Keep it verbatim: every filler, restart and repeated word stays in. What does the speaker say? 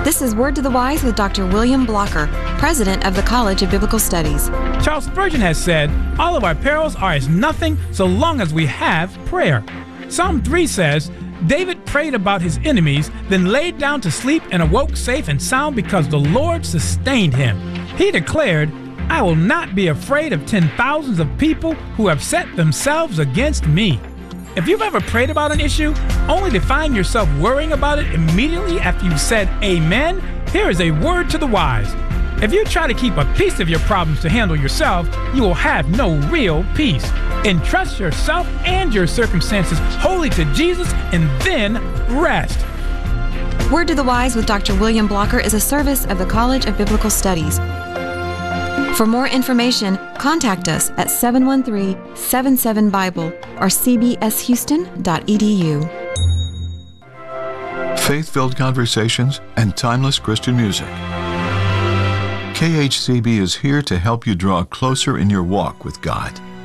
This is Word to the Wise with Doctor William Blocker, President of the College of Biblical Studies. Charles Spurgeon has said, all of our perils are as nothing so long as we have prayer. Psalm three says, David prayed about his enemies, then laid down to sleep and awoke safe and sound because the Lord sustained him. He declared, I will not be afraid of ten thousands of people who have set themselves against me. If you've ever prayed about an issue, only to find yourself worrying about it immediately after you've said amen, here is a word to the wise. If you try to keep a piece of your problems to handle yourself, you will have no real peace. Entrust yourself and your circumstances wholly to Jesus and then rest. Word to the Wise with Doctor William Blocker is a service of the College of Biblical Studies. For more information, contact us at seven one three, seven seven, Bible or c b s houston dot e d u. Faith-filled conversations and timeless Christian music. K H C B is here to help you draw closer in your walk with God.